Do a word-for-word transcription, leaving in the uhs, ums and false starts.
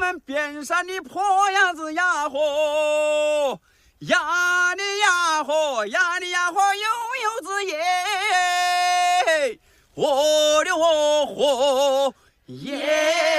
们边上的破样子呀吼，呀的呀吼，呀的呀吼，悠悠子耶，我的我吼耶。